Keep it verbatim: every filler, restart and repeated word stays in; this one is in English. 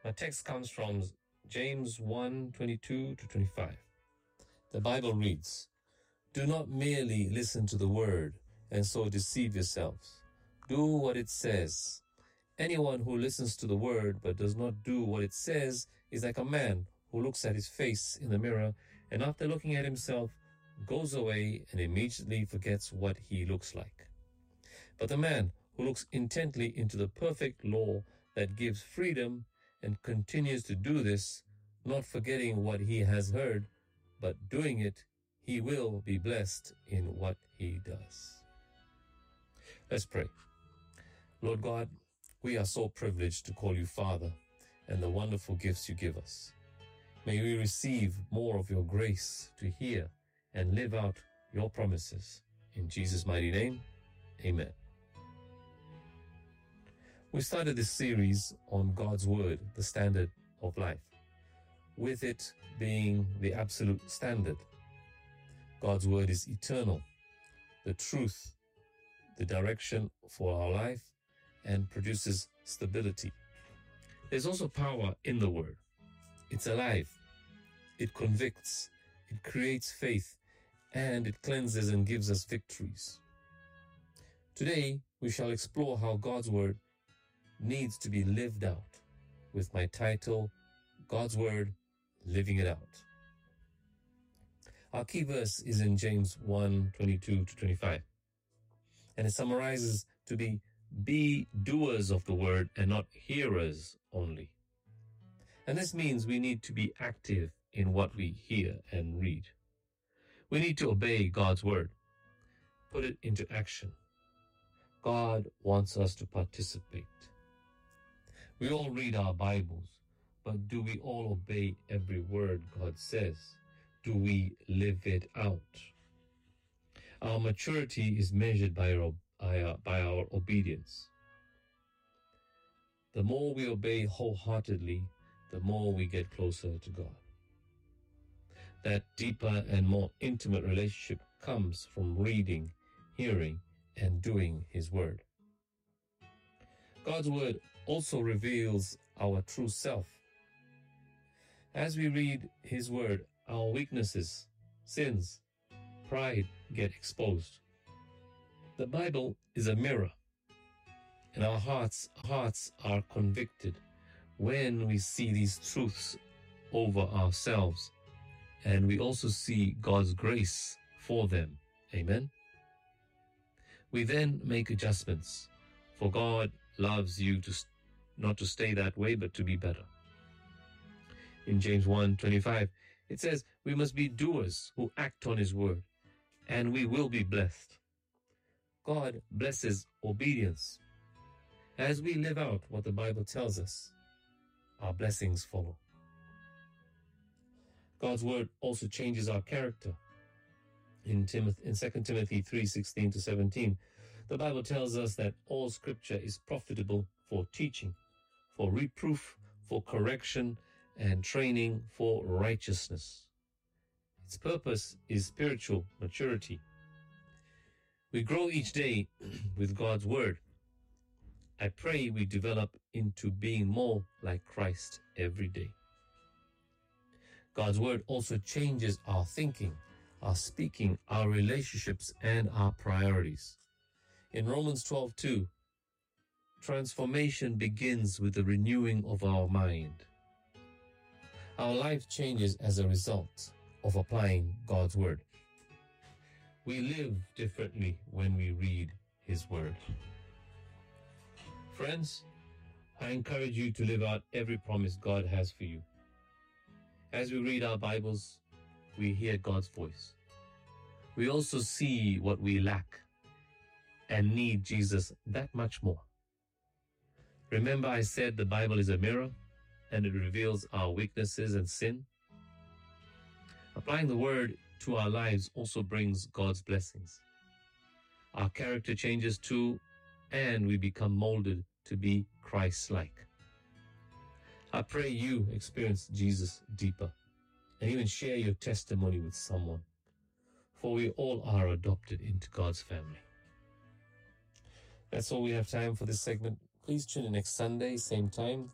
My text comes from James one, twenty-two to twenty-five. The Bible reads, "Do not merely listen to the word and so deceive yourselves. Do what it says. Anyone who listens to the word but does not do what it says is like a man who looks at his face in the mirror and after looking at himself goes away and immediately forgets what he looks like. But the man who looks intently into the perfect law that gives freedom and continues to do this, not forgetting what he has heard, but doing it, he will be blessed in what he does." Let's pray. Lord God, we are so privileged to call you Father and the wonderful gifts you give us. May we receive more of your grace to hear and live out your promises. In Jesus' mighty name, amen. We started this series on God's Word, the standard of life, with it being the absolute standard. God's Word is eternal, the truth, the direction for our life, and produces stability. There's also power in the Word. It's alive. It convicts. It creates faith. And it cleanses and gives us victories. Today, we shall explore how God's Word needs to be lived out, with my title, God's Word, Living It Out. Our key verse is in James one, twenty-two to twenty-five. And it summarizes to be, be doers of the word and not hearers only. And this means we need to be active in what we hear and read. We need to obey God's word, put it into action. God wants us to participate. We all read our Bibles, but do we all obey every word God says? Do we live it out? Our maturity is measured by our, by our, by our obedience. The more we obey wholeheartedly, the more we get closer to God. That deeper and more intimate relationship comes from reading, hearing, and doing His Word. God's Word also reveals our true self. As we read His Word, our weaknesses, sins, pride get exposed. The Bible is a mirror, and our hearts, hearts are convicted when we see these truths over ourselves, and we also see God's grace for them. Amen. We then make adjustments, for God loves you to not to stay that way, but to be better. In James one twenty-five, it says we must be doers who act on His word, and we will be blessed. God blesses obedience. As we live out what the Bible tells us, our blessings follow. God's word also changes our character. In, Timothy, in Second Timothy three sixteen to seventeen, the Bible tells us that all scripture is profitable for teaching, for reproof, for correction, and training for righteousness. Its purpose is spiritual maturity. We grow each day with God's word. I pray we develop into being more like Christ every day. God's word also changes our thinking, our speaking, our relationships, and our priorities. In Romans twelve two, transformation begins with the renewing of our mind. Our life changes as a result of applying God's word. We live differently when we read His word. Friends, I encourage you to live out every promise God has for you. As we read our Bibles, we hear God's voice. We also see what we lack and need Jesus that much more. Remember I said the Bible is a mirror and it reveals our weaknesses and sin. Applying the word to our lives also brings God's blessings. Our character changes too, and we become molded to be Christ-like. I pray you experience Jesus deeper and even share your testimony with someone, for we all are adopted into God's family. That's all we have time for this segment. Please tune in next Sunday, same time,